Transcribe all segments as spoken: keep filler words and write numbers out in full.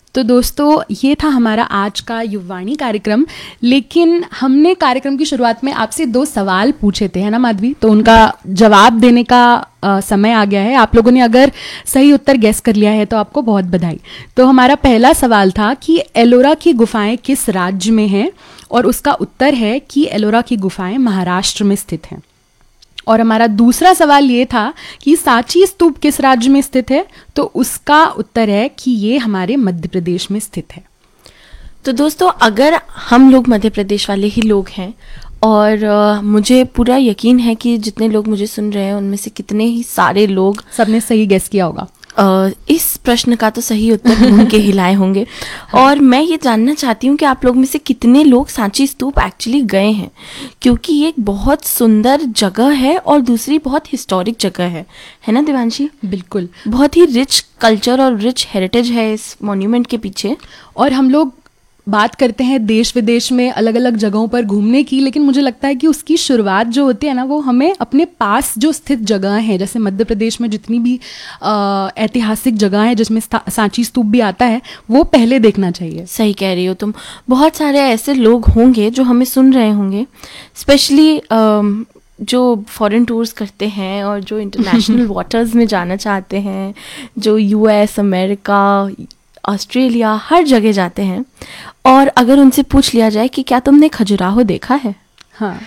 तो दोस्तों ये था हमारा आज का युववाणी कार्यक्रम, लेकिन हमने कार्यक्रम की शुरुआत में आपसे दो सवाल पूछे थे, है ना माधवी? तो उनका जवाब देने का आ, समय आ गया है। आप लोगों ने अगर सही उत्तर गैस कर लिया है तो आपको बहुत बधाई। तो हमारा पहला सवाल था कि एलोरा की गुफाएं किस राज्य में हैं, और उसका उत्तर है कि एलोरा की गुफाएं महाराष्ट्र में स्थित हैं। और हमारा दूसरा सवाल ये था कि सांची स्तूप किस राज्य में स्थित है, तो उसका उत्तर है कि ये हमारे मध्य प्रदेश में स्थित है। तो दोस्तों, अगर हम लोग मध्य प्रदेश वाले ही लोग हैं, और uh, मुझे पूरा यकीन है कि जितने लोग मुझे सुन रहे हैं उनमें से कितने ही सारे लोग सबने सही गेस किया होगा। Uh, इस प्रश्न का तो सही उत्तर ढूंढ के हिलाए होंगे। और मैं ये जानना चाहती हूँ कि आप लोग में से कितने लोग सांची स्तूप एक्चुअली गए हैं, क्योंकि ये एक बहुत सुंदर जगह है और दूसरी बहुत हिस्टोरिक जगह है, है ना दिवांशी? बिल्कुल, बहुत ही रिच कल्चर और रिच हेरिटेज है इस मॉन्यूमेंट के पीछे। और हम लोग बात करते हैं देश विदेश में अलग अलग जगहों पर घूमने की, लेकिन मुझे लगता है कि उसकी शुरुआत जो होती है ना, वो हमें अपने पास जो स्थित जगह हैं, जैसे मध्य प्रदेश में जितनी भी ऐतिहासिक जगह है जिसमें सांची स्तूप भी आता है, वो पहले देखना चाहिए। सही कह रही हो तुम। बहुत सारे ऐसे लोग होंगे जो हमें सुन रहे होंगे, स्पेशली जो फॉरेन टूर्स करते हैं और जो इंटरनेशनल वाटर्स में जाना चाहते हैं, जो यूएस, अमेरिका, ऑस्ट्रेलिया, हर जगह जाते हैं। और अगर उनसे पूछ लिया जाए कि क्या तुमने खजुराहो देखा है, हाँ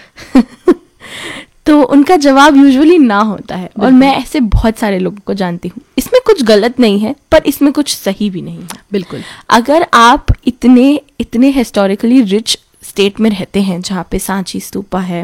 तो उनका जवाब यूजुअली ना होता है। और मैं ऐसे बहुत सारे लोगों को जानती हूँ। इसमें कुछ गलत नहीं है, पर इसमें कुछ सही भी नहीं है। बिल्कुल, अगर आप इतने इतने हिस्टोरिकली रिच स्टेट में रहते हैं जहाँ पे सांची स्तूपा है,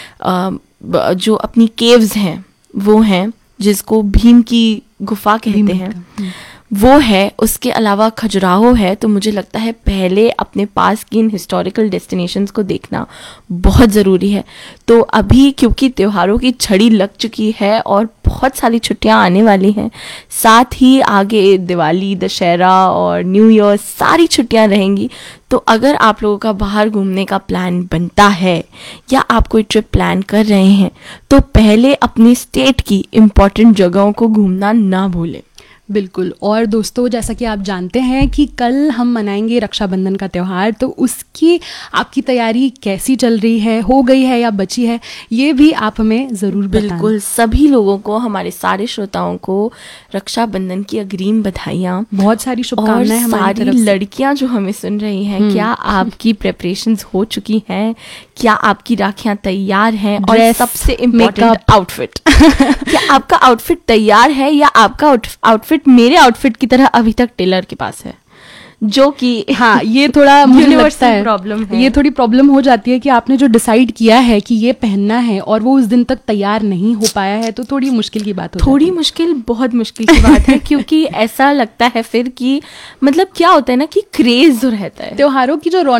जो अपनी केव्स हैं वो हैं, जिसको भीम की गुफा कहते हैं, वो है, उसके अलावा खजुराहो है, तो मुझे लगता है पहले अपने पास की इन हिस्टोरिकल डेस्टिनेशंस को देखना बहुत ज़रूरी है। तो अभी क्योंकि त्योहारों की छड़ी लग चुकी है और बहुत सारी छुट्टियां आने वाली हैं, साथ ही आगे दिवाली, दशहरा और न्यू ईयर, सारी छुट्टियां रहेंगी। तो अगर आप लोगों का बाहर घूमने का प्लान बनता है या आप कोई ट्रिप प्लान कर रहे हैं, तो पहले अपनी स्टेट की इम्पॉर्टेंट जगहों को घूमना ना भूलें। बिल्कुल। और दोस्तों, जैसा कि आप जानते हैं कि कल हम मनाएंगे रक्षाबंधन का त्यौहार, तो उसकी आपकी तैयारी कैसी चल रही है, हो गई है या बची है, ये भी आप हमें ज़रूर बताएं। बिल्कुल, सभी लोगों को, हमारे सारे श्रोताओं को रक्षाबंधन की अग्रिम बधाइयाँ, बहुत सारी शुभकामनाएं हमारी तरफ से। लड़कियाँ जो हमें सुन रही हैं, क्या आपकी प्रिपरेशंस हो चुकी हैं? क्या आपकी राखियाँ तैयार हैं? और सबसे इम्पोर्टेंट, आउटफिट क्या आपका आउटफिट तैयार है, या आपका आउटफिट मेरे आउटफिट की तरह अभी तक टेलर के पास है? जो कि हाँ, ये थोड़ा मुझे लगता है प्रॉब्लम है। ये थोड़ी प्रॉब्लम हो जाती है कि आपने जो डिसाइड किया है कि ये पहनना है और वो उस दिन तक तैयार नहीं हो पाया है, तो थोड़ी मुश्किल की बात हो थोड़ी जाती है। मुश्किल, बहुत मुश्किल की बात है, क्योंकि ऐसा लगता है फिर कि मतलब क्या होता है ना कि क्रेज जो रहता है त्योहारों की जो